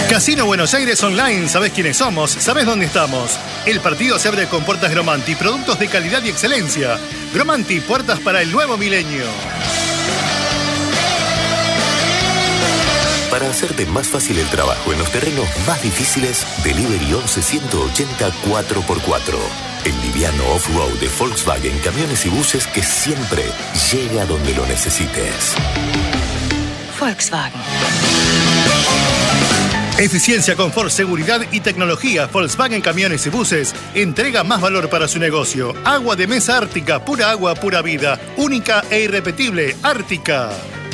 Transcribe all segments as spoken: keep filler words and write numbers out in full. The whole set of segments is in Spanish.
Casino Buenos Aires Online, ¿sabés quiénes somos? ¿Sabés dónde estamos? El partido se abre con puertas Gromanti, productos de calidad y excelencia. Gromanti, puertas para el nuevo milenio. Para hacerte más fácil el trabajo en los terrenos más difíciles, Delivery once ciento ochenta cuatro por cuatro. El liviano off-road de Volkswagen, camiones y buses que siempre llega donde lo necesites. Volkswagen. Eficiencia, confort, seguridad y tecnología. Volkswagen Camiones y Buses entrega más valor para su negocio. Agua de mesa Ártica, pura agua, pura vida. Única e irrepetible, Ártica.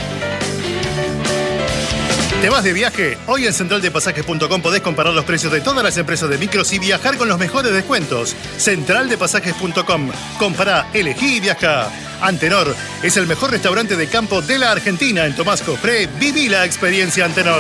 ¿Te vas de viaje? Hoy en central de pasajes punto com podés comparar los precios de todas las empresas de micros y viajar con los mejores descuentos. central de pasajes punto com. Compará, elegí y viajá. Antenor es el mejor restaurante de campo de la Argentina. En Tomás Cofré, viví la experiencia Antenor.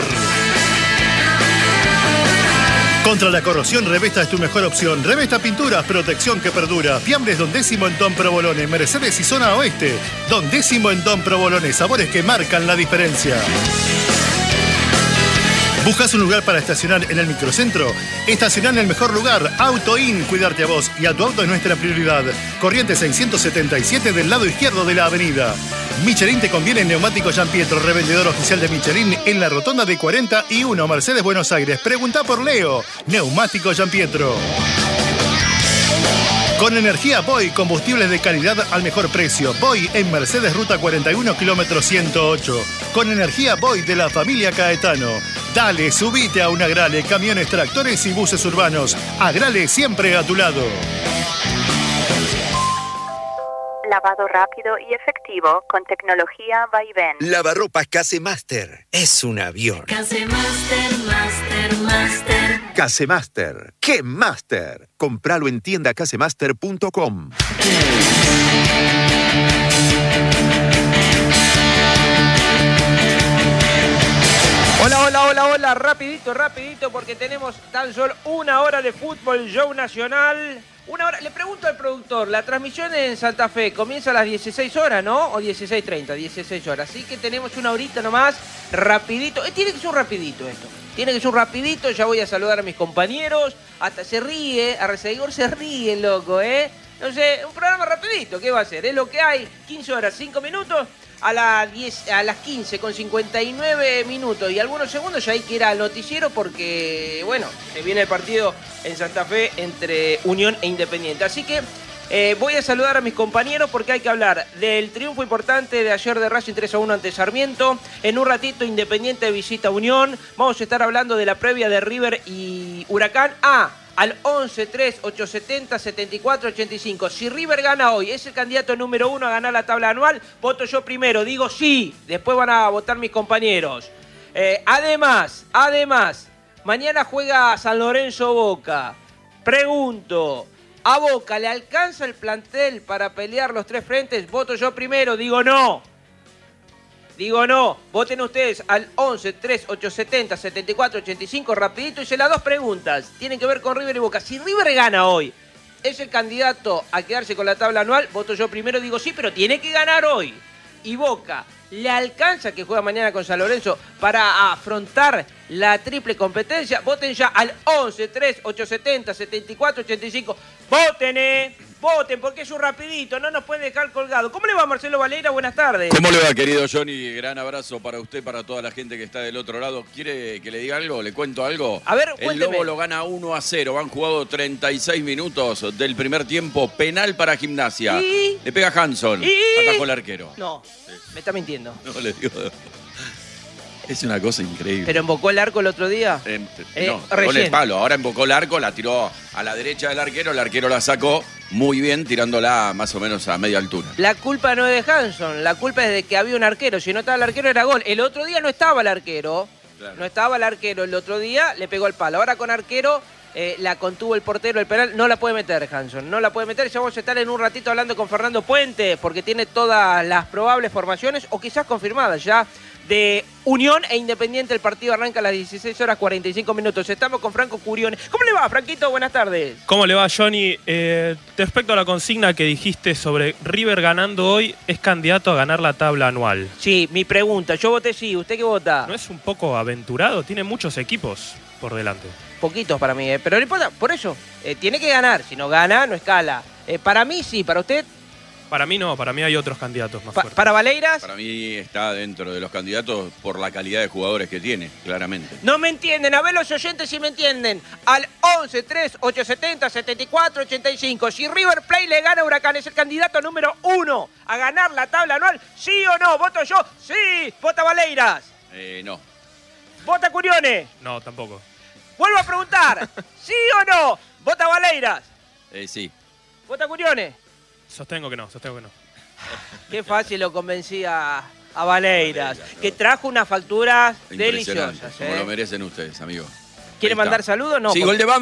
Contra la corrosión, Revesta es tu mejor opción. Revesta Pinturas, protección que perdura. Fiambres Don Décimo en Don Provolone. Mercedes y Zona Oeste. Don Décimo en Don Provolone. Sabores que marcan la diferencia. ¿Buscas un lugar para estacionar en el microcentro? Estacionar en el mejor lugar. Auto In, cuidarte a vos y a tu auto es nuestra prioridad. Corrientes seiscientos setenta y siete del lado izquierdo de la avenida. Michelin te conviene en Neumáticos Gianpietro, revendedor oficial de Michelin en la rotonda de cuarenta y uno, Mercedes, Buenos Aires. Preguntá por Leo. Neumáticos Gianpietro. Con energía Boy, combustibles de calidad al mejor precio. Boy en Mercedes, ruta cuarenta y uno, kilómetro ciento ocho. Con energía Boy de la familia Caetano. Dale, subite a un Agrale, camiones, tractores y buses urbanos. Agrale siempre a tu lado. Lavado rápido y efectivo con tecnología Vaivén. Lavarropas Casemaster. Es un avión. Casemaster, Master, Master. Casemaster. ¡Qué Master! Compralo en tienda casemaster punto com. Hola, hola, hola, hola. Rapidito, rapidito, porque tenemos tan solo una hora de fútbol show nacional. Una hora. Le pregunto al productor, la transmisión en Santa Fe comienza a las dieciséis horas, ¿no? O dieciséis treinta, dieciséis horas. Así que tenemos una horita nomás, rapidito. Eh, tiene que ser un rapidito esto. Tiene que ser un rapidito, ya voy a saludar a mis compañeros. Hasta se ríe, Arcegor se ríe, loco, ¿eh? No sé, un programa rapidito, ¿qué va a ser? Es lo que hay, quince horas, cinco minutos. A, la diez, a las quince con cincuenta y nueve minutos y algunos segundos ya hay que ir al noticiero porque, bueno, se viene el partido en Santa Fe entre Unión e Independiente. Así que eh, voy a saludar a mis compañeros porque hay que hablar del triunfo importante de ayer de Racing tres a uno ante Sarmiento. En un ratito Independiente visita Unión. Vamos a estar hablando de la previa de River y Huracán. Ah, al once tres ocho setenta setenta y cuatro ochenta y cinco. Si River gana hoy, es el candidato número uno a ganar la tabla anual, voto yo primero, digo sí, después van a votar mis compañeros. Eh, además, además, mañana juega San Lorenzo Boca. Pregunto, ¿a Boca le alcanza el plantel para pelear los tres frentes? Voto yo primero, digo no. Digo no, voten ustedes al once tres ocho setenta setenta y cuatro ochenta y cinco, rapidito. Hice las dos preguntas, tienen que ver con River y Boca. Si River gana hoy, ¿es el candidato a quedarse con la tabla anual? Voto yo primero, digo sí, pero tiene que ganar hoy. Y Boca, ¿le alcanza que juega mañana con San Lorenzo para afrontar la triple competencia? Voten ya al once tres ocho setenta setenta y cuatro ochenta y cinco. ¡Voten, eh! Voten, porque es un rapidito, no nos pueden dejar colgado. ¿Cómo le va, Marcelo Valera? Buenas tardes. ¿Cómo le va, querido Johnny? Gran abrazo para usted, para toda la gente que está del otro lado. ¿Quiere que le diga algo? ¿Le cuento algo? A ver, El cuénteme. Lobo lo gana uno a cero. Han jugado treinta y seis minutos del primer tiempo. Penal para Gimnasia. ¿Y? Le pega Hanson. ¿Y? Atajó el arquero. No, me está mintiendo. No le digo. Es una cosa increíble. ¿Pero embocó el arco el otro día? Eh, Eh, no, recién. con el palo. Ahora embocó el arco, la tiró a la derecha del arquero. El arquero la sacó muy bien, tirándola más o menos a media altura. La culpa no es de Hanson, la culpa es de que había un arquero. Si no estaba el arquero era gol. El otro día no estaba el arquero. Claro. No estaba el arquero. El otro día le pegó el palo. Ahora con arquero eh, la contuvo el portero. El penal no la puede meter Hanson. No la puede meter. Ya vamos a estar en un ratito hablando con Fernando Puente porque tiene todas las probables formaciones o quizás confirmadas ya de Unión e Independiente. El partido arranca a las dieciséis horas cuarenta y cinco minutos. Estamos con Franco Curione. ¿Cómo le va, Franquito? Buenas tardes. ¿Cómo le va, Johnny? Eh, respecto a la consigna que dijiste sobre River ganando hoy, ¿es candidato a ganar la tabla anual? Sí, mi pregunta. Yo voté sí. ¿Usted qué vota? ¿No es un poco aventurado? Tiene muchos equipos por delante. Poquitos para mí, ¿eh? Pero no importa. Por eso, eh, tiene que ganar. Si no gana, no escala. Eh, para mí sí. ¿Para usted? Para mí no, para mí hay otros candidatos más Pa- fuertes. ¿Para Valeiras? Para mí está dentro de los candidatos por la calidad de jugadores que tiene, claramente. No me entienden, a ver los oyentes si me entienden. Al once, tres, ochocientos setenta, setenta y cuatro, ochenta y cinco. Si River Plate le gana a Huracán, ¿es el candidato número uno a ganar la tabla anual? ¿Sí o no? ¿Voto yo? Sí. ¿Vota Valeiras? Eh, no. ¿Vota Curione? No, tampoco. Vuelvo a preguntar. ¿Sí o no? ¿Vota Valeiras? Eh, sí. ¿Vota Curione? Sostengo que no, sostengo que no. Qué fácil lo convencí a, a Valeiras, que trajo unas facturas Impresionante, deliciosas. como ¿eh? lo merecen ustedes, amigos. ¿Quiere Ahí mandar está. saludos? No. Sí, Por- gol de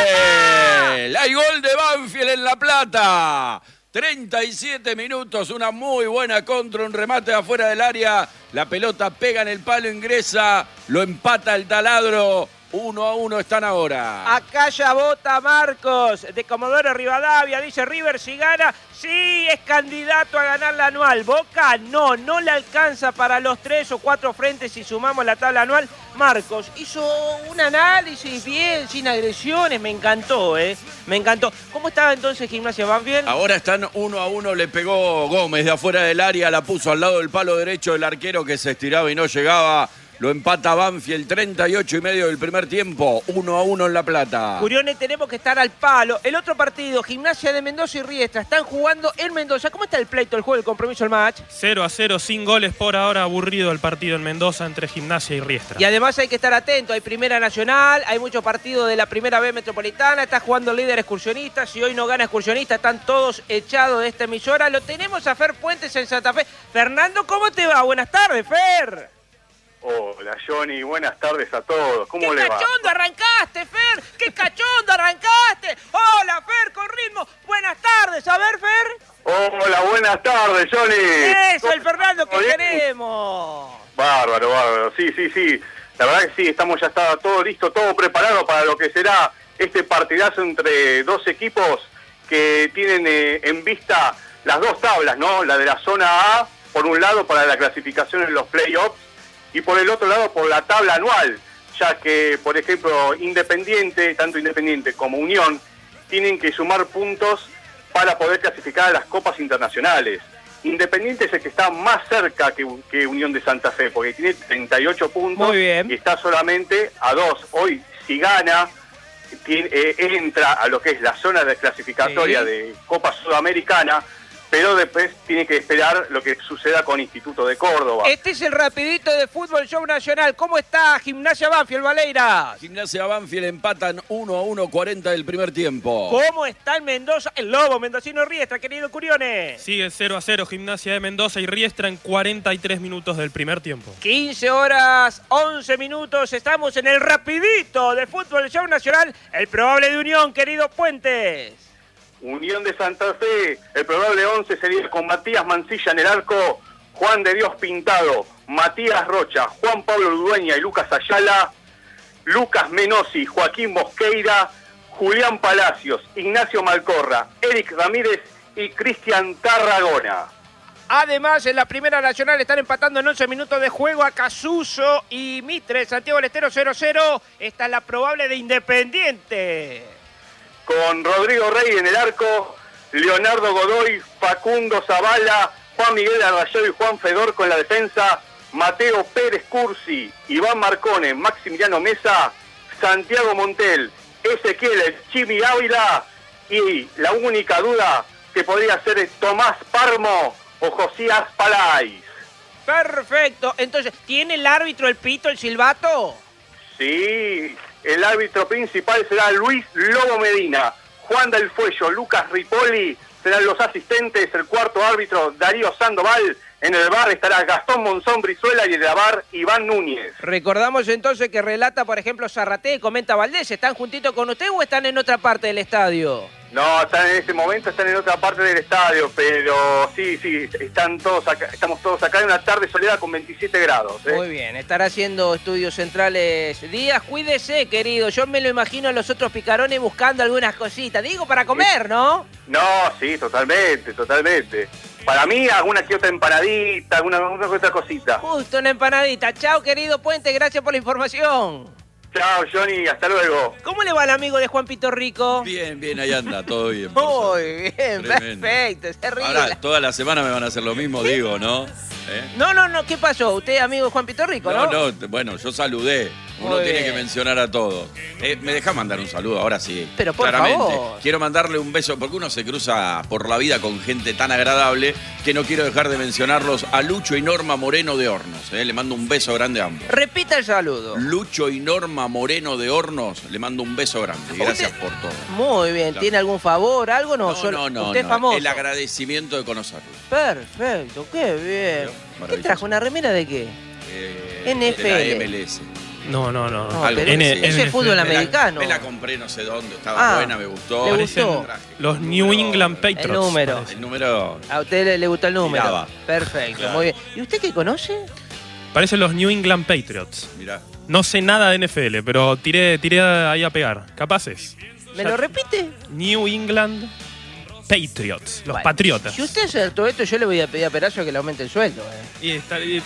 Banfield. Hay gol de Banfield en La Plata. treinta y siete minutos, una muy buena contra, un remate de afuera del área. La pelota pega en el palo, ingresa, lo empata el taladro. Uno a uno están ahora. Acá ya vota Marcos de Comodoro Rivadavia. Dice River si gana, sí es candidato a ganar la anual. Boca no, no le alcanza para los tres o cuatro frentes si sumamos la tabla anual. Marcos hizo un análisis bien, sin agresiones. Me encantó, ¿eh? Me encantó. ¿Cómo estaba entonces Gimnasia Banfield? Ahora están uno a uno, le pegó Gómez de afuera del área, la puso al lado del palo derecho del arquero que se estiraba y no llegaba. Lo empata Banfield, treinta y ocho y medio del primer tiempo, uno a uno en La Plata. Curione, tenemos que estar al palo. El otro partido, Gimnasia de Mendoza y Riestra, están jugando en Mendoza. ¿Cómo está el pleito, el juego, el compromiso, el match? cero a cero, sin goles por ahora, aburrido el partido en Mendoza entre Gimnasia y Riestra. Y además hay que estar atento, hay Primera Nacional, hay muchos partidos de la Primera B Metropolitana, está jugando el líder Excursionista, si hoy no gana Excursionista están todos echados de esta emisora. Lo tenemos a Fer Puentes en Santa Fe. Fernando, ¿cómo te va? Buenas tardes, Fer. Hola, Johnny, buenas tardes a todos. ¿Cómo ¡Qué le va? cachondo arrancaste, Fer! ¡Qué cachondo arrancaste! ¡Hola, Fer, con ritmo! ¡Buenas tardes! A ver, Fer. Hola, buenas tardes, Johnny. ¡Eso, el Fernando que ¿Todo bien? queremos! Bárbaro, bárbaro. Sí, sí, sí. La verdad que sí, estamos ya está todo listo, todo preparado para lo que será este partidazo entre dos equipos que tienen eh, en vista las dos tablas, ¿no? La de la zona A, por un lado, para la clasificación en los playoffs, y por el otro lado por la tabla anual, ya que, por ejemplo, Independiente, tanto Independiente como Unión, tienen que sumar puntos para poder clasificar a las copas internacionales. Independiente es el que está más cerca que, que Unión de Santa Fe, porque tiene treinta y ocho puntos. Muy bien. Y está solamente a dos. Hoy, si gana, tiene, eh, entra a lo que es la zona de clasificatoria Sí. de Copa Sudamericana, pero después tiene que esperar lo que suceda con Instituto de Córdoba. Este es el rapidito de Fútbol Show Nacional. ¿Cómo está Gimnasia Banfield, Valeiras? Gimnasia Banfield empatan uno a uno, cuarenta del primer tiempo. ¿Cómo está en Mendoza? El Lobo, Mendocino Riestra, querido Curione. Sigue cero a cero Gimnasia de Mendoza y Riestra en cuarenta y tres minutos del primer tiempo. quince horas, once minutos. Estamos en el rapidito de Fútbol Show Nacional. El probable de Unión, querido Puentes. Unión de Santa Fe, el probable once sería con Matías Mancilla en el arco, Juan de Dios Pintado, Matías Rocha, Juan Pablo Ludueña y Lucas Ayala, Lucas Menosi, Joaquín Mosqueira, Julián Palacios, Ignacio Malcorra, Eric Ramírez y Cristian Tarragona. Además, en la Primera Nacional están empatando en once minutos de juego a Casuso y Mitre. Santiago del Estero cero cero. Esta es la probable de Independiente. Con Rodrigo Rey en el arco, Leonardo Godoy, Facundo Zavala, Juan Miguel Arrayado y Juan Fedor con la defensa, Mateo Pérez Cursi, Iván Marcone, Maximiliano Mesa, Santiago Montel, Ezequiel El Chimi Ávila y la única duda que podría ser Tomás Parmo o Josías Palais. Perfecto. Entonces, ¿tiene el árbitro el pito, el silbato? Sí, el árbitro principal será Luis Lobo Medina, Juan del Fuello, Lucas Ripoli serán los asistentes, el cuarto árbitro Darío Sandoval, en el bar estará Gastón Monzón Brizuela y en el bar Iván Núñez. Recordamos entonces que relata, por ejemplo, Zarraté, comenta Valdés, ¿están juntitos con usted o están en otra parte del estadio? No, están en este momento, están en otra parte del estadio, pero sí, sí, están todos acá, estamos todos acá en una tarde soleada con veintisiete grados. ¿eh? Muy bien, estará haciendo estudios centrales. Díaz, cuídese, querido. Yo me lo imagino a los otros picarones buscando algunas cositas. Digo, para comer, ¿no? No, sí, totalmente, totalmente. Para mí, alguna que otra empanadita, alguna, alguna que otra cosita. Justo una empanadita. Chao, querido Puente, gracias por la información. Chao, Johnny, hasta luego. ¿Cómo le va al amigo de Juan Pito Rico? Bien, bien, ahí anda, todo bien. por Muy suerte. bien, Tremendo. perfecto, es terrible. Ahora, toda la semana me van a hacer lo mismo, digo, ¿no? ¿Eh? No, no, no, ¿qué pasó? ¿Usted amigo de Juan Pito Rico, no? No, no, bueno, yo saludé. Uno Muy tiene bien. que mencionar a todos. Eh, ¿Me deja mandar un saludo? Ahora sí. Pero por claramente. favor. Quiero mandarle un beso, porque uno se cruza por la vida con gente tan agradable que no quiero dejar de mencionarlos a Lucho y Norma Moreno de Hornos. Eh. Le mando un beso grande a ambos. Repita el saludo. Lucho y Norma Moreno de Hornos, le mando un beso grande. Y gracias por todo. Muy bien, Claro. ¿tiene algún favor, algo? No, No, solo no, no, usted es no. famoso. El agradecimiento de conocerlo. Perfecto, qué bien. ¿Qué Maravilloso. trajo? ¿Una remera de qué? Eh, N F L. De la M L S. No, no, no. No, Algo pero que ese, sí. ese es fútbol Me la- americano. Me la compré no sé dónde, estaba Ah, buena, me gustó. ¿le Parecen gustó? los New England Patriots. El número. parece. El número... A usted le, le gustó el número. Miraba. Perfecto, Claro. muy bien. ¿Y usted qué conoce? Parecen los New England Patriots. Mirá. No sé nada de N F L, pero tiré, tiré ahí a pegar. Capaces. ¿Me Ya- lo repite? New England Patriots. Los Bueno, patriotas. Si usted acertó esto, yo le voy a pedir a Perazo que le aumente el sueldo. eh. Y está- y-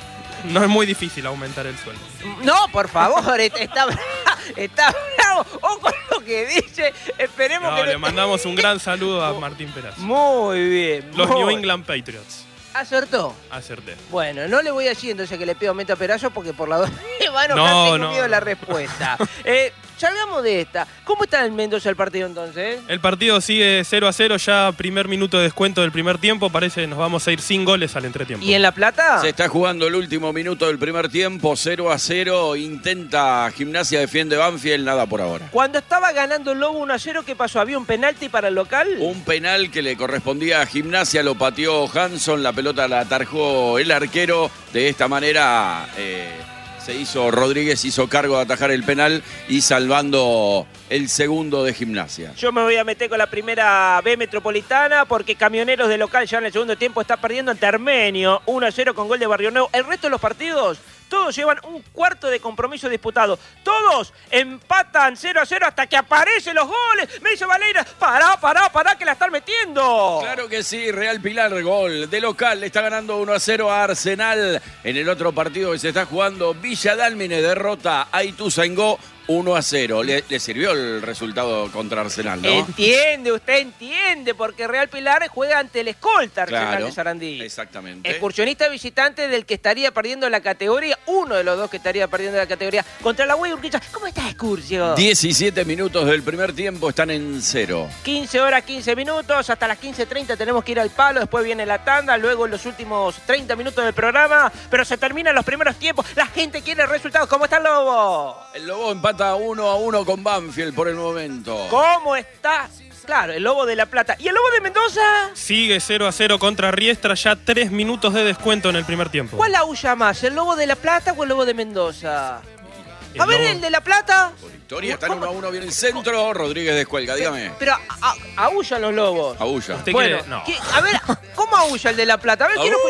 no es muy difícil aumentar el sueldo. No, por favor, está, está, bra- está bravo. O con lo que dice, esperemos No, que... le no- mandamos un gran saludo a Martín Perazo. Muy bien. Los muy- New England Patriots. ¿Acertó? Acerté. Bueno, no le voy a decir entonces que le pido aumento a Perazo porque por la dos me va a enojar, No, tengo no. miedo de la respuesta. eh, salgamos de esta. ¿Cómo está en Mendoza el partido entonces? El partido sigue cero a cero, ya primer minuto de descuento del primer tiempo. Parece que nos vamos a ir sin goles al entretiempo. ¿Y en La Plata? Se está jugando el último minuto del primer tiempo, cero a cero. Intenta Gimnasia, defiende Banfield, nada por ahora. Cuando estaba ganando el Lobo uno a cero, ¿qué pasó? ¿Había un penalti para el local? Un penal que le correspondía a Gimnasia, lo pateó Hanson, la pelota la atarjó el arquero. De esta manera eh, se hizo, Rodríguez hizo cargo de atajar el penal y salvando el segundo de Gimnasia. Yo me voy a meter con la primera B metropolitana porque Camioneros de local ya en el segundo tiempo está perdiendo ante Armenio uno a cero con gol de Barrio Nuevo. El resto de los partidos, todos llevan un cuarto de compromiso disputado. Todos empatan cero a cero hasta que aparecen los goles. Me dice Valera, pará, pará, pará que la están metiendo. Claro que sí, Real Pilar, gol de local, le está ganando uno a cero a Arsenal. En el otro partido que se está jugando, Villa Dálmine derrota a Ituzaingó uno a cero. Le, le sirvió el resultado contra Arsenal, ¿no? Entiende, usted entiende, porque Real Pilar juega ante el escolta Arsenal Claro, de Sarandí. exactamente. Excursionista visitante del que estaría perdiendo la categoría, uno de los dos que estaría perdiendo la categoría, contra la Güey Urquiza. ¿Cómo está Excursio? diecisiete minutos del primer tiempo, están en cero. quince horas, quince minutos, hasta las quince treinta tenemos que ir al palo, después viene la tanda, luego los últimos treinta minutos del programa, pero se terminan los primeros tiempos, la gente quiere resultados. ¿Cómo está el Lobo? El Lobo empata uno a uno con Banfield por el momento. ¿Cómo está? Claro, el Lobo de La Plata. ¿Y el Lobo de Mendoza? Sigue cero a cero contra Riestra, ya tres minutos de descuento en el primer tiempo. ¿Cuál aúlla más, el Lobo de La Plata o el Lobo de Mendoza? El A ver, Lobo- el de La Plata. Por Victoria están uno a uno, viene el centro, Rodríguez descuelga, dígame. Pero a- a- aúllan los lobos. Aúlla. ¿Usted Bueno, quiere? No. ¿qué- a ver, ¿cómo aúlla el de La Plata? A ver, quiero Aú.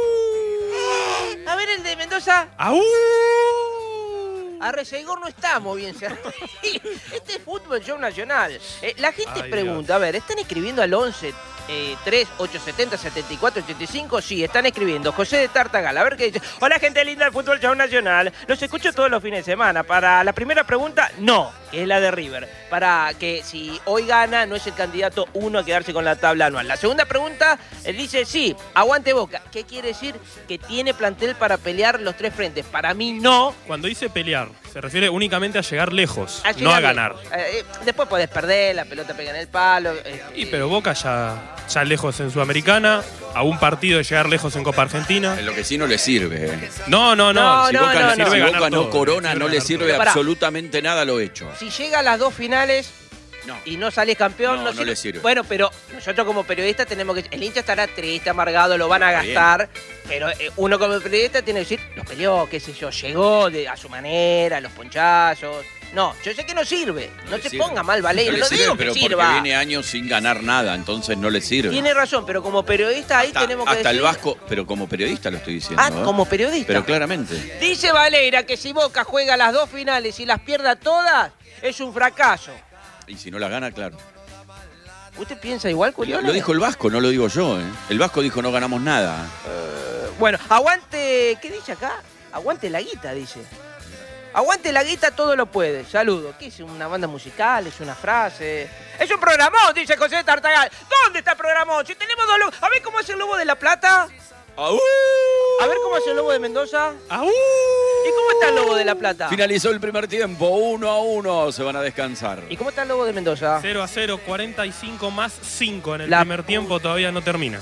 escuchar. A ver, el de Mendoza. ¡Aú! A Reseigor no estamos bien cerrados. Este es Fútbol Show Nacional. Eh, la gente Ay, pregunta, a ver, ¿están escribiendo al once eh, tres ocho siete cero siete cuatro ocho cinco? Sí, están escribiendo. José de Tartagal, a ver qué dice. Hola, gente linda del Fútbol Show Nacional. Los escucho todos los fines de semana. Para la primera pregunta, no, que es la de River. Para que si hoy gana, no es el candidato uno a quedarse con la tabla anual. La segunda pregunta eh, dice, sí, aguante Boca. ¿Qué quiere decir? Que tiene plantel para pelear los tres frentes. Para mí, no. Cuando dice pelear, se refiere únicamente a llegar lejos, A no a llegar ganar. lejos. Eh, eh, después podés perder, la pelota pega en el palo. eh, Y eh, pero Boca ya, ya lejos en Sudamericana, a un partido de llegar lejos en Copa Argentina. En lo que sí no le sirve. eh. No, no, no. No, Si no, Boca, no, si no. Boca ganar no todo, corona, no le ganar sirve Pero pará. absolutamente nada lo hecho. Si llega a las dos finales, No. y no salís campeón, No, no, no sirve. le sirve. Bueno, pero nosotros como periodistas tenemos que... El hincha estará triste, amargado, lo van a Está bien. gastar, pero eh, uno como periodista tiene que decir, lo peleó, qué sé yo, llegó de, a su manera, los ponchazos. No, yo sé que no sirve. No, No le se sirve. ponga mal, Valera, No no, le sirve, digo pero que porque sirva. viene años sin ganar nada, entonces no le sirve. Tiene razón, pero como periodista ahí hasta, tenemos que hasta decir... el Vasco, pero como periodista lo estoy diciendo. Ah, ¿eh? como periodista. Pero claramente. Dice Valera que si Boca juega las dos finales y las pierda todas, es un fracaso. Y si no la gana, claro. ¿Usted piensa igual, Lo, Curione? lo dijo el Vasco, no lo digo yo. ¿eh? El Vasco dijo no ganamos nada. Eh, bueno, aguante... ¿Qué dice acá? Aguante la guita, dice. Aguante la guita, todo lo puede. Saludo. ¿Qué es? ¿Una banda musical? ¿Es una frase? ¡Es un programón! Dice José Tartagal. ¿Dónde está el programón? Si tenemos dos lobos... A ver cómo hace el Lobo de La Plata. ¡Aú! A ver cómo hace el Lobo de Mendoza. ¡Aú! ¿Y cómo está el Lobo de La Plata? Finalizó el primer tiempo, uno a uno, se van a descansar. ¿Y cómo está el Lobo de Mendoza? cero a cero, cuarenta y cinco más cinco en el La- primer tiempo, todavía no termina.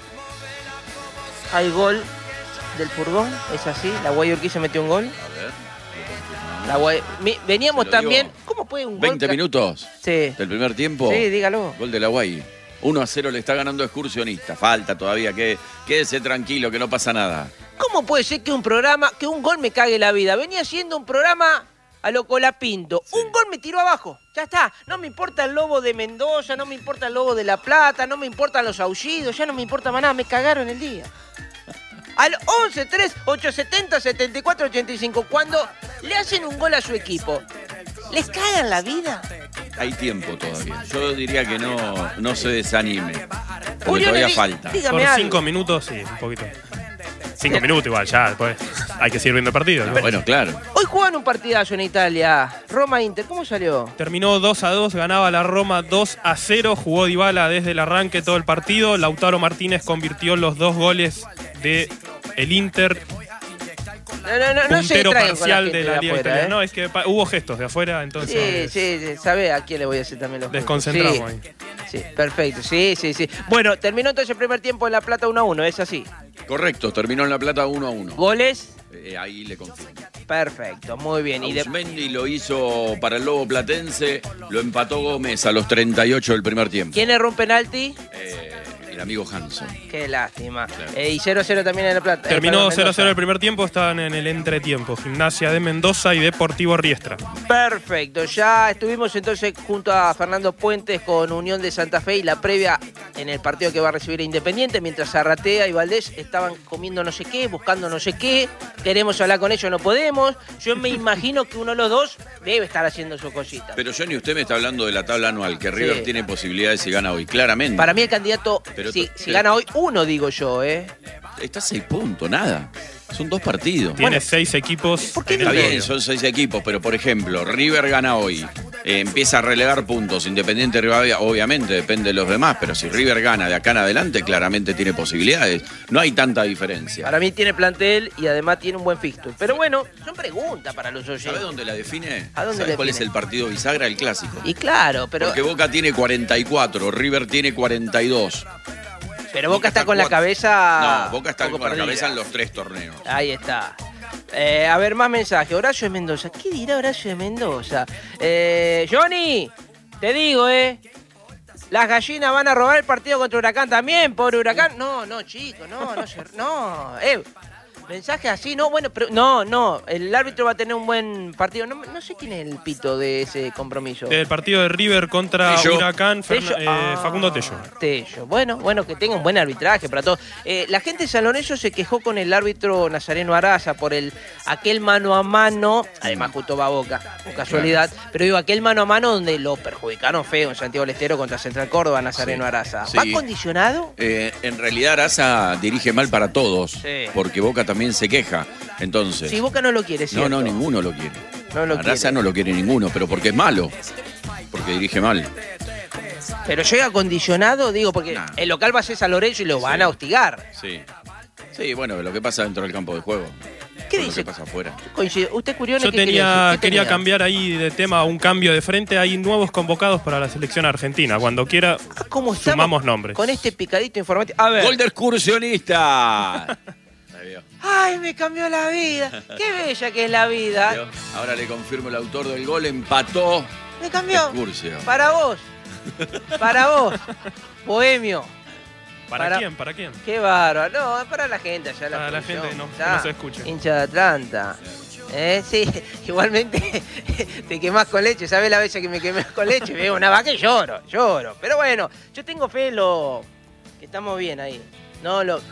Hay gol del furgón, es así. La Guayaquil metió un gol. A ver. La Guay- Mi- Veníamos Se lo también... digo. ¿Cómo puede un gol? veinte ca- minutos Sí. del primer tiempo. Sí, dígalo. Gol de la Guay. uno a cero le está ganando Excursionista. Falta todavía, que quédese tranquilo, que no pasa nada. ¿Cómo puede ser que un programa, que un gol me cague la vida? Venía siendo un programa a lo Colapinto. Sí. Un gol me tiró abajo. Ya está. No me importa el Lobo de Mendoza, no me importa el Lobo de La Plata, no me importan los aullidos, ya no me importa más nada. Me cagaron el día. Al once tres ocho setenta setenta y cuatro ochenta y cinco, cuando le hacen un gol a su equipo, ¿les cagan la vida? Hay tiempo todavía. Yo diría que no, no se desanime. Porque Julián, todavía di- falta. dígame Por algo. cinco minutos, sí, un poquito. Cinco minutos igual, ya, después hay que seguir viendo el partido. Ah, bueno, claro. Hoy juegan un partidazo en Italia. Roma-Inter, ¿cómo salió? Terminó dos a dos, ganaba la Roma dos a cero, jugó Dybala desde el arranque todo el partido, Lautaro Martínez convirtió los dos goles de el Inter, No, no, no, no se puntero distraigan con la parcial gente de la Liga afuera, Italiana. ¿eh? No, es que pa- hubo gestos de afuera, Sí, entonces sí, sí, sabe a quién le voy a hacer también los desconcentramos sí, ahí. sí, perfecto, sí, sí, sí. Bueno, terminó entonces el primer tiempo en La Plata uno a uno, ¿es así? Correcto, terminó en La Plata uno a uno. ¿Goles? Eh, ahí le confirmo. Perfecto, muy bien. Y de... Ausmendi lo hizo para el Lobo Platense, lo empató Gómez a los treinta y ocho del primer tiempo. ¿Quién erró un penalti? Eh, el amigo Hanson. Qué lástima. Claro. Eh, y cero a cero también en La Plata. eh, Terminó perdón, cero a Mendoza. cero el primer tiempo, estaban en el entretiempo, Gimnasia de Mendoza y Deportivo Riestra. Perfecto, ya estuvimos entonces junto a Fernando Puentes con Unión de Santa Fe y la previa en el partido que va a recibir a Independiente, mientras Zarratea y Valdés estaban comiendo no sé qué, buscando no sé qué, queremos hablar con ellos, no podemos. Yo me imagino que uno de los dos debe estar haciendo su cosita. Pero Johnny, usted me está hablando de la tabla anual, que River Sí. tiene posibilidades si gana hoy, claramente. Para mí el candidato, Pero si, to- si pero- gana hoy, uno digo yo, ¿eh? Está a seis puntos, nada. Son dos partidos. Tiene Bueno, seis equipos ¿por qué en el Está bien, medio. son seis equipos, pero por ejemplo, River gana hoy, eh, empieza a relegar puntos, Independiente de Rivadavia, obviamente depende de los demás, pero si River gana de acá en adelante, claramente tiene posibilidades. No hay tanta diferencia. Para mí tiene plantel y además tiene un buen fixture. Pero bueno, son preguntas para los oyentes. ¿Sabés dónde la define? ¿A dónde ¿Sabés la cuál define? es el partido bisagra? El clásico. Y claro, pero, Porque Boca tiene cuarenta y cuatro, River tiene cuarenta y dos. pero Boca está con la cuatro. cabeza... No, Boca está poco con la perdida. cabeza en los tres torneos. Ahí está. Eh, a ver, más mensajes. Horacio de Mendoza. ¿Qué dirá Horacio de Mendoza? Eh, Johnny, te digo, ¿eh? Las gallinas van a robar el partido contra Huracán también, pobre Huracán. No, no, chicos, no, no, se- no. Eh, mensaje así, no, bueno, pero no, no. El árbitro va a tener un buen partido. No, no sé quién es el pito de ese compromiso. El partido de River contra Tello. Huracán, Ferna- Tello. eh, Ah, Facundo Tello. Tello. Bueno, bueno, que tenga un buen arbitraje para todos. Eh, la gente de San Lorenzo se quejó con el árbitro Nazareno Araza por el aquel mano a mano, además justo va a Boca, por casualidad, pero digo, aquel mano a mano donde lo perjudicaron feo en Santiago del Estero contra Central Córdoba, Nazareno Sí, Araza. sí. ¿Va condicionado? Eh, en realidad Araza dirige mal para todos, Sí. porque Boca también se queja. Entonces, Si Boca no lo quiere, no, ¿cierto? no, ninguno lo quiere. No lo Araza quiere. no lo quiere ninguno, pero porque es malo. Porque dirige mal. Pero llega condicionado, digo, porque Nah. el local va a ser San Lorenzo y lo van Sí. a hostigar. Sí. Sí, bueno, lo que pasa dentro del campo de juego. ¿Qué no dice? Lo que pasa afuera. Coincide. ¿Usted, Curione, Yo qué quería tenía, decir? ¿Qué quería tenía? cambiar ahí de tema, un cambio de frente. Hay nuevos convocados para la selección argentina. Cuando quiera, Ah, ¿cómo estamos sumamos nombres. con este picadito informativo? A ver. ¡Gol de Excursionista! Ahí vio. ¡Ay, me cambió la vida! ¡Qué bella que es la vida! Ahora le confirmo el autor del gol, empató Me cambió. Excursio. Para vos. Para vos. Bohemio. ¿Para, Para- quién? ¿Para quién? Qué bárbaro. No, es para la gente allá. Para la producción. gente no- que Ya, no se escuche. Hincha de Atlanta. Eh, sí, igualmente te quemás con leche. ¿Sabes la vez que me quemé con leche? Veo una vaca y lloro, lloro. Pero bueno, yo tengo fe en lo... que estamos bien ahí. No, lo...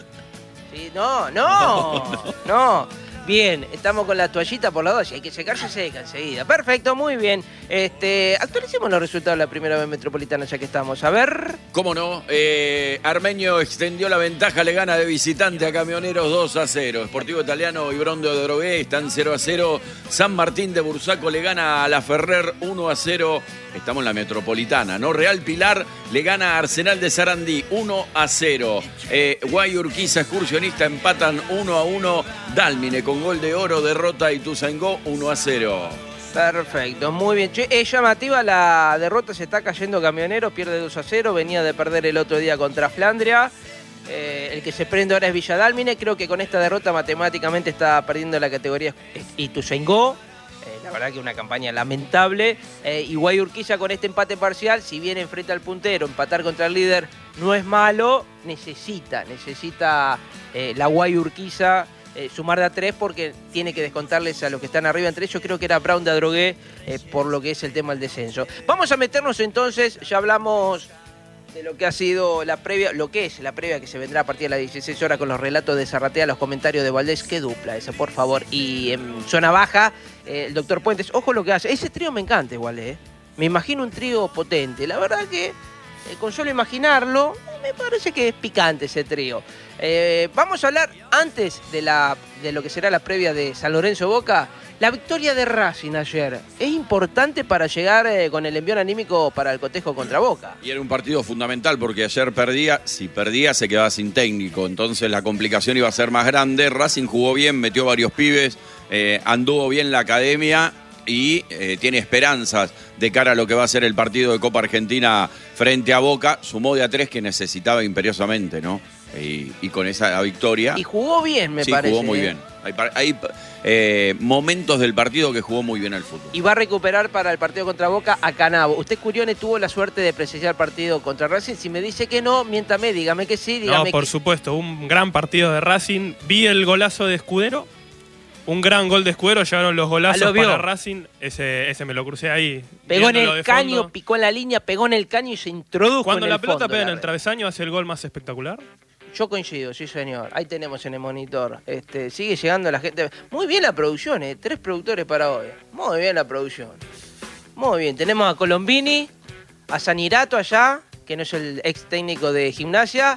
Sí, no, no, no. Bien, estamos con la toallita por la dos. Si hay que secarse, seca enseguida. Perfecto, muy bien. Este, actualicemos los resultados de la primera vez metropolitana ya que estamos. A ver... ¿Cómo no? Eh, Armenio extendió la ventaja, le gana de visitante a Camioneros dos a cero. Sportivo Italiano y Brondo de Drogué están cero a cero. San Martín de Bursaco le gana a la Ferrer uno a cero. Estamos en la metropolitana, ¿no? Real Pilar le gana a Arsenal de Sarandí uno a cero. Eh, Guay Urquiza excursionista empatan uno a uno. Dálmine con gol de oro derrota a Ituzaingó uno a cero. Perfecto, muy bien. Che, es llamativa la derrota, se está cayendo Camioneros, pierde dos a cero, venía de perder el otro día contra Flandria. Eh, el que se prende ahora es Villadálmine, creo que con esta derrota matemáticamente está perdiendo la categoría Ituzaingó. Eh, la verdad que una campaña lamentable. Eh, y Guay Urquiza con este empate parcial, si bien enfrenta al puntero, empatar contra el líder no es malo, necesita, necesita eh, la Guay Urquiza Eh, sumar de a tres porque tiene que descontarles a los que están arriba. Entre ellos creo que era Brown de Adrogué eh, por lo que es el tema del descenso. Vamos a meternos entonces, ya hablamos de lo que ha sido la previa, lo que es la previa que se vendrá a partir de las dieciséis horas con los relatos de Zarratea, los comentarios de Valdés. Qué dupla esa, por favor. Y en zona baja, eh, el doctor Puentes, ojo lo que hace. Ese trío me encanta igual, ¿eh? Me imagino un trío potente. La verdad que eh, con solo imaginarlo, me parece que es picante ese trío. Eh, vamos a hablar antes de, la, de lo que será la previa de San Lorenzo Boca. La victoria de Racing ayer es importante para llegar eh, con el envión anímico para el cotejo contra Boca. Y era un partido fundamental porque ayer perdía, si perdía se quedaba sin técnico, entonces la complicación iba a ser más grande. Racing jugó bien, metió varios pibes, eh, anduvo bien la academia y eh, tiene esperanzas de cara a lo que va a ser el partido de Copa Argentina frente a Boca. Sumó de a tres que necesitaba imperiosamente, ¿no? Y, y con esa victoria... Y jugó bien, me sí, parece. jugó muy ¿eh? bien. Hay, hay eh, momentos del partido que jugó muy bien al fútbol. Y va a recuperar para el partido contra Boca a Canavo. Usted, Curione, tuvo la suerte de presenciar el partido contra Racing. Si me dice que no, miéntame, dígame que sí, dígame No, por que... supuesto, un gran partido de Racing. Vi el golazo de Escudero. Un gran gol de Escudero, llegaron los golazos Ah, ¿lo vio? para Racing. Ese, ese me lo crucé ahí. Pegó en viéndolo el de caño, fondo. picó en la línea, pegó en el caño y se introdujo Cuando en la el pelota fondo pega de en la el red. travesaño, hace el gol más espectacular. Yo coincido, sí señor. Ahí tenemos en el monitor. Este, sigue llegando la gente. Muy bien la producción, ¿eh? Tres productores para hoy. Muy bien la producción. Muy bien. Tenemos a Colombini, a Sanirato allá, que no es el ex técnico de Gimnasia,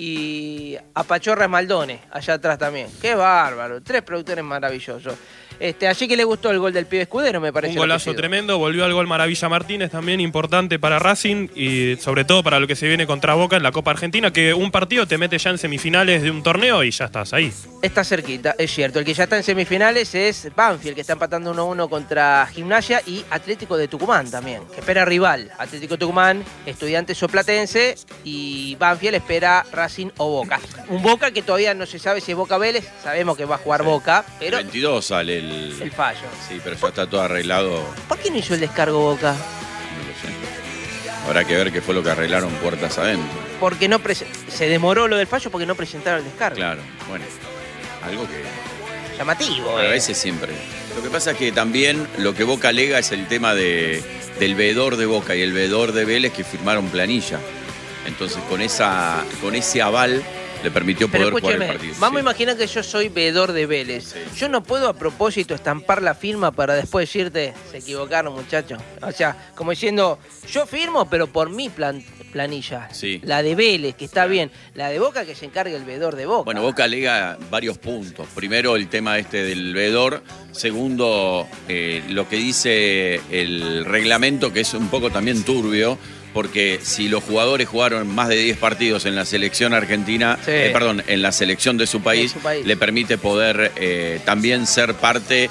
y a Pachorra Maldone, allá atrás también. Qué bárbaro. Tres productores maravillosos. Este, así que le gustó el gol del pibe Escudero, me parece. Un golazo tremendo, volvió al gol Maravilla Martínez, también importante para Racing y sobre todo para lo que se viene contra Boca en la Copa Argentina, que un partido te mete ya en semifinales de un torneo y ya estás ahí. Está cerquita, es cierto. El que ya está en semifinales es Banfield, que está empatando uno a uno contra Gimnasia, y Atlético de Tucumán también, que espera rival. Atlético Tucumán, Estudiantes Soplatense, y Banfield espera Racing o Boca. Un Boca que todavía no se sabe si es Boca Vélez, sabemos que va a jugar Boca, pero El veintidós sale el... el fallo. Sí, pero ya está todo arreglado. ¿Por qué no hizo el descargo Boca? No lo sé. Habrá que ver qué fue lo que arreglaron puertas adentro. Porque no prese- se demoró lo del fallo porque no presentaron el descargo. Claro, bueno. Algo que Llamativo, a eh. veces siempre. Lo que pasa es que también lo que Boca alega es el tema de, del veedor de Boca y el veedor de Vélez que firmaron planilla. Entonces con esa con ese aval le permitió Pero poder jugar el escúcheme, partido. vamos Sí. a imaginar que yo soy veedor de Vélez. Sí. Yo no puedo a propósito estampar la firma para después decirte, se equivocaron muchachos. O sea, como diciendo, yo firmo pero por mi plan- planilla. Sí. La de Vélez, que está bien. La de Boca, que se encargue el veedor de Boca. Bueno, Boca alega varios puntos. Primero, el tema este del veedor. Segundo, eh, lo que dice el reglamento, que es un poco también turbio, porque si los jugadores jugaron más de diez partidos en la selección argentina, Sí. eh, perdón, en la selección de su país, De su país. le permite poder eh, también ser parte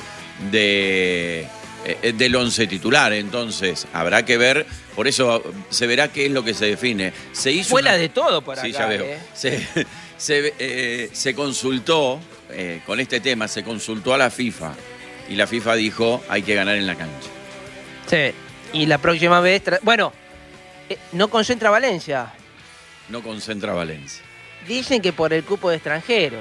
de, eh, del once titular. Entonces, habrá que ver, por eso se verá qué es lo que se define. Se hizo Fue la una- de todo por Sí, acá, ya veo. eh. Se, se, eh, se consultó, eh, con este tema, se consultó a la FIFA y la FIFA dijo hay que ganar en la cancha. Sí. Y la próxima vez... Tra- bueno, eh, no concentra Valencia. No concentra Valencia. Dicen que por el cupo de extranjeros.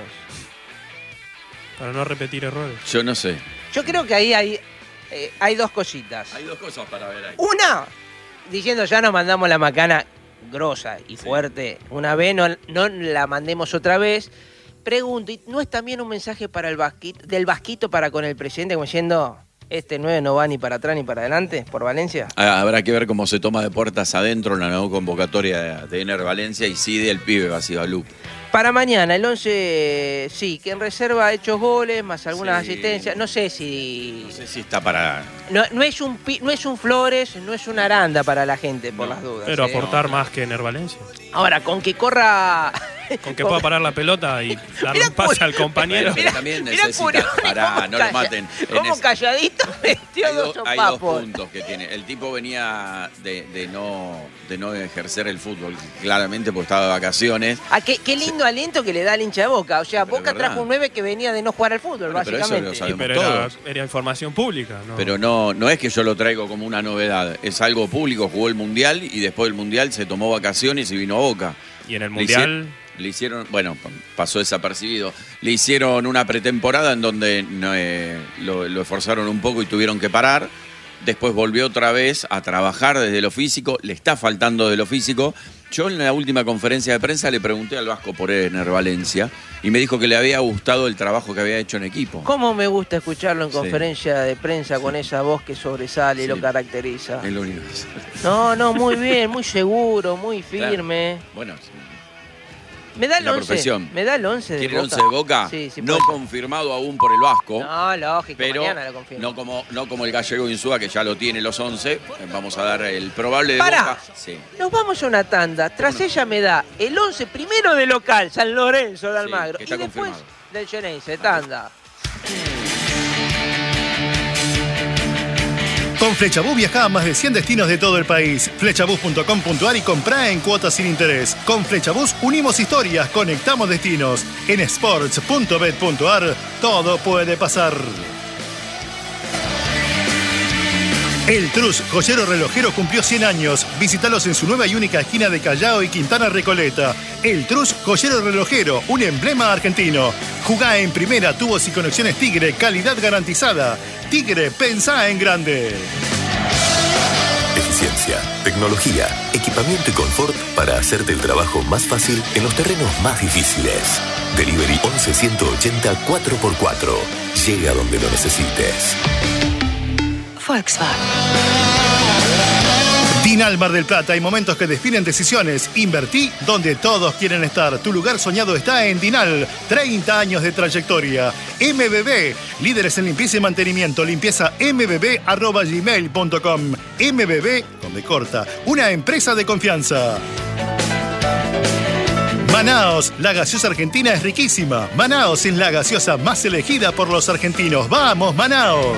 Para no repetir errores. Yo no sé. Yo creo que ahí hay, eh, hay dos cositas. Hay dos cosas para ver ahí. Una, diciendo ya nos mandamos la macana grosa y fuerte. Una vez, no, no la mandemos otra vez. Pregunto, ¿y ¿no es también un mensaje para el Vasquito, del Vasquito para con el presidente, como diciendo, este nueve no va ni para atrás ni para adelante, por Valencia? Ah, habrá que ver cómo se toma de puertas adentro la nueva convocatoria de Ener Valencia y sí del pibe Basibalú. Para mañana, el once, sí, que en reserva ha hecho goles, más algunas Sí. asistencias. No sé si... No sé si está para... No, no, es un, pi- no es un Flores, no es una Aranda para la gente, por las dudas. Pero ¿eh? aportar más que Ener Valencia. Ahora, con que corra... Con que pueda parar la pelota y darle Mirá un pase cu- al compañero. Pero también Mirá necesita... Curioni, Pará, cómo no calla- lo maten. En Como ese- calladito metió Hay, dos do- hay dos sopapos. puntos que tiene. El tipo venía de, de no, de no ejercer el fútbol, claramente porque estaba de vacaciones. Ah, qué, qué lindo aliento que le da al hincha de Boca. O sea, Pero Boca es verdad. trajo un nueve que venía de no jugar al fútbol, Bueno, pero eso básicamente. lo Sí, sabemos pero era, todos. era información pública, ¿no? Pero no, no es que yo lo traigo como una novedad. Es algo público. Jugó el Mundial y después del Mundial se tomó vacaciones y vino a Boca. Y en el Le Mundial... hicieron- Le hicieron, bueno, pasó desapercibido. Le hicieron una pretemporada en donde no, eh, lo, lo esforzaron un poco y tuvieron que parar. Después volvió otra vez a trabajar desde lo físico. Le está faltando de lo físico. Yo en la última conferencia de prensa le pregunté al Vasco por Ener Valencia y me dijo que le había gustado el trabajo que había hecho en equipo. ¿Cómo me gusta escucharlo en Sí. conferencia de prensa con esa voz que sobresale y Sí. lo caracteriza? Es lo universal. No, no, muy bien, muy seguro, muy firme. Bueno, Me da el la once. profesión. Me da el once de ¿quiere el Boca. once de Boca? Sí, sí, no puede. confirmado aún por el Vasco. No, lógico, Pero mañana lo confirmo. no como, no como el gallego Insúa, que ya lo tiene los once. Vamos a dar el probable de Pará. Boca. Sí. Nos vamos a una tanda. Tras ella me da el once primero de local, San Lorenzo de Almagro. que y está después confirmado. del Geneise, tanda. Con Flechabús viajá a más de cien destinos de todo el país. Flechabús punto com punto a r y comprá en cuotas sin interés. Con Flechabús unimos historias, conectamos destinos. En sports punto bet punto a r todo puede pasar. El Trus, joyero relojero, cumplió cien años. Visítalos en su nueva y única esquina de Callao y Quintana Recoleta. El Trus, joyero relojero, un emblema argentino. Jugá en primera, tubos y conexiones Tigre, calidad garantizada. Tigre, pensá en grande. Eficiencia, tecnología, equipamiento y confort para hacerte el trabajo más fácil en los terrenos más difíciles. Delivery once ciento ochenta cuatro por cuatro. Llega donde lo necesites. Volkswagen. Dinal Mar del Plata, hay momentos que definen decisiones. Invertí donde todos quieren estar. Tu lugar soñado está en Dinal. treinta años de trayectoria. M B B, líderes en limpieza y mantenimiento. Limpieza m b b arroba gmail punto com. M B B, donde corta. Una empresa de confianza. Manaos, la gaseosa argentina es riquísima. Manaos es la gaseosa más elegida por los argentinos. ¡Vamos, Manaos!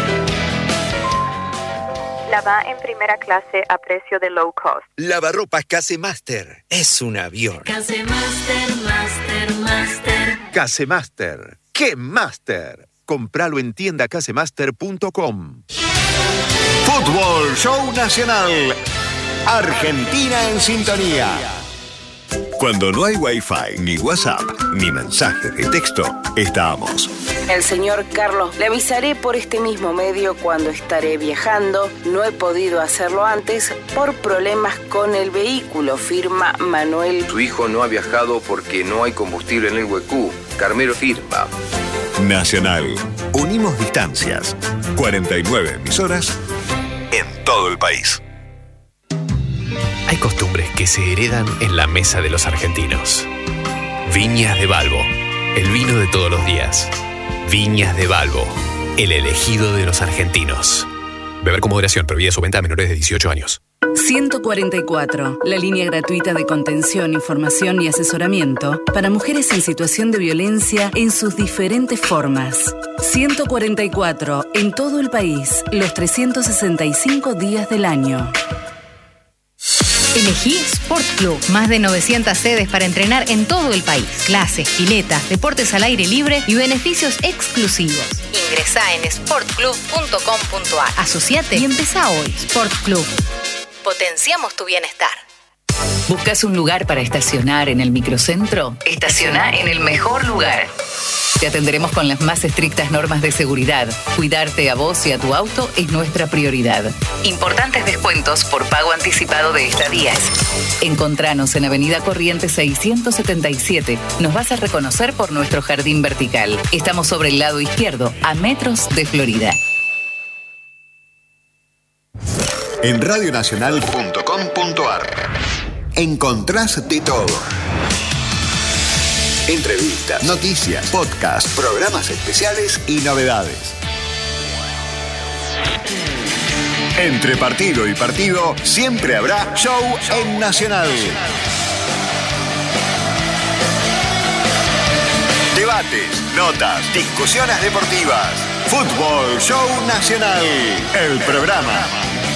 Lava en primera clase a precio de low cost. Lavarropas Casemaster. Es un avión. Case Master, Master, Master. Casemaster. ¡Qué Master! Compralo en tienda casemaster punto com. Fútbol Show Nacional. Argentina en sintonía. Cuando no hay Wi-Fi, ni WhatsApp, ni mensaje de texto, estamos. El señor Carlos, le avisaré por este mismo medio cuando estaré viajando. No he podido hacerlo antes por problemas con el vehículo, firma Manuel. Su hijo no ha viajado porque no hay combustible en el Huecú. Carmelo firma. Nacional. Unimos distancias. cuarenta y nueve emisoras en todo el país. Hay costumbres que se heredan en la mesa de los argentinos. Viñas de Balbo, el vino de todos los días. Viñas de Balbo, el elegido de los argentinos. Beber con moderación, prohibida su venta a menores de dieciocho años. ciento cuarenta y cuatro, la línea gratuita de contención, información y asesoramiento para mujeres en situación de violencia en sus diferentes formas. ciento cuarenta y cuatro, en todo el país, los trescientos sesenta y cinco días del año. Elegí Sport Club. Más de novecientas sedes para entrenar en todo el país. Clases, piletas, deportes al aire libre y beneficios exclusivos. Ingresá en sport club punto com punto a r. Asociate y empezá hoy. Sport Club. Potenciamos tu bienestar. ¿Buscas un lugar para estacionar en el microcentro? Estaciona en el mejor lugar. Te atenderemos con las más estrictas normas de seguridad. Cuidarte a vos y a tu auto es nuestra prioridad. Importantes descuentos por pago anticipado de estadías. Encontranos en Avenida Corrientes seiscientos setenta y siete. Nos vas a reconocer por nuestro jardín vertical. Estamos sobre el lado izquierdo, a metros de Florida. En radio nacional punto com punto a r encontrás de todo. Entrevistas, noticias, podcasts, programas especiales y novedades. Entre partido y partido siempre habrá show en Nacional. Debates, notas, discusiones deportivas. Fútbol Show Nacional. El programa.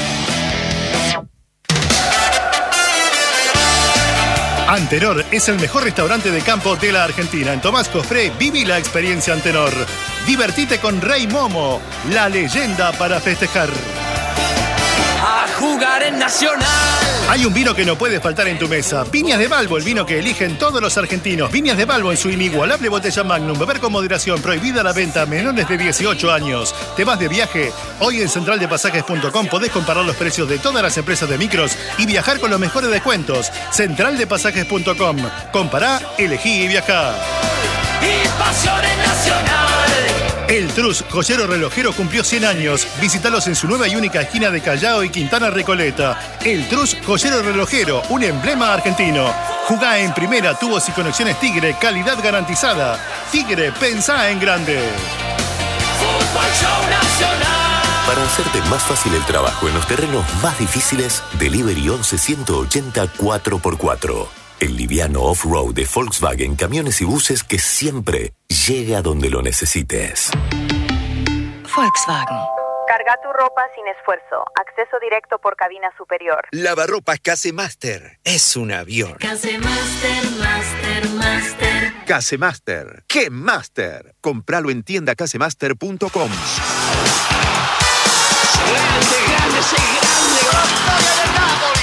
Antenor es el mejor restaurante de campo de la Argentina. En Tomás Cofré, viví la experiencia Antenor. Divertite con Rey Momo, la leyenda para festejar. A jugar en Nacional. Hay un vino que no puede faltar en tu mesa. Viñas de Balbo, el vino que eligen todos los argentinos. Viñas de Balbo en su inigualable botella Magnum. Beber con moderación. Prohibida la venta a menores de dieciocho años. ¿Te vas de viaje? Hoy en central de pasajes punto com podés comparar los precios de todas las empresas de micros y viajar con los mejores descuentos. central de pasajes punto com. Compará, elegí y viajá. Y pasión en Nacional. El Trus, joyero relojero, cumplió cien años. Visítalos en su nueva y única esquina de Callao y Quintana Recoleta. El Trus, joyero relojero, un emblema argentino. Jugá en primera, tubos y conexiones Tigre, calidad garantizada. Tigre, pensá en grande. Fútbol Show Nacional. Para hacerte más fácil el trabajo en los terrenos más difíciles, Delivery once ciento ochenta cuatro por cuatro. El liviano off-road de Volkswagen, camiones y buses que siempre llega donde lo necesites. Volkswagen. Carga tu ropa sin esfuerzo. Acceso directo por cabina superior. Lavarropas Casemaster. Es un avión. Casemaster, Master, Master. Casemaster. ¡Qué Master! Compralo en tienda casemaster punto com. Grande, grande, sí, grande. Victoria del Napoli.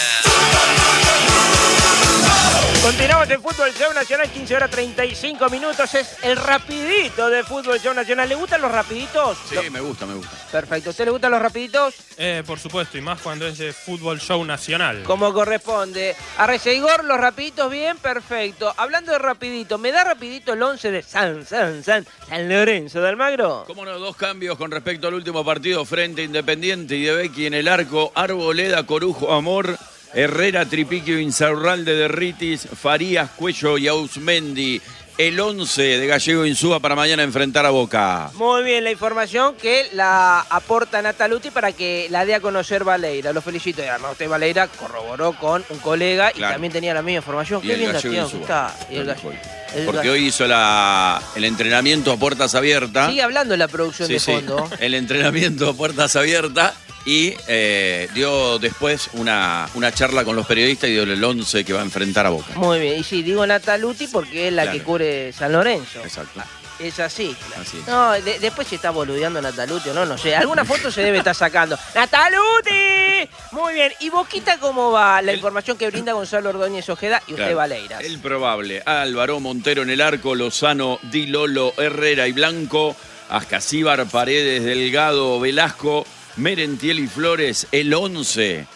Continuamos en Fútbol Show Nacional, quince horas treinta y cinco minutos. Es el rapidito de Fútbol Show Nacional. ¿Le gustan los rapiditos? Sí, me gusta, me gusta. Perfecto. ¿A usted le gustan los rapiditos? Eh, por supuesto, y más cuando es de Fútbol Show Nacional. Como corresponde. A Igor, los rapiditos bien, perfecto. Hablando de rapidito, ¿me da rapidito el once de San, San, San, San Lorenzo de Almagro? Cómo no, dos cambios con respecto al último partido frente a Independiente y de Becky en el arco. Arboleda, Corujo, Amor, Herrera, Tripiquio, Insaurralde, Derritis, Farías, Cuello y Ausmendi. El once de Gallego Insúa para mañana enfrentar a Boca. Muy bien, la información que la aporta Nataluti para que la dé a conocer Valeira. Lo felicito. Y además usted, Valeira, corroboró con un colega y Claro. también tenía la misma información. Y Qué el bien Gallego dateado que Insúa. está. Y el Gallego. El Porque Gallego. hoy hizo la, el entrenamiento a puertas abiertas. Sigue hablando la producción Sí, de sí. fondo. El entrenamiento a puertas abiertas y eh, dio después una, una charla con los periodistas y dio el once que va a enfrentar a Boca. Muy bien. Y sí, digo Nataluti porque es la Claro. que cubre San Lorenzo. Exacto. Es así. Así es. No, de- después se está boludeando Nataluti o no, no sé. Alguna foto se debe estar sacando. ¡Nataluti! Muy bien. ¿Y Boquita cómo va? La información que brinda Gonzalo Ordóñez Ojeda y usted, Claro. Valeiras. El probable. Álvaro Montero en el arco, Lozano, Di Lolo, Herrera y Blanco, Ascasíbar, Paredes, Delgado, Velasco, Merentiel y Flores, el once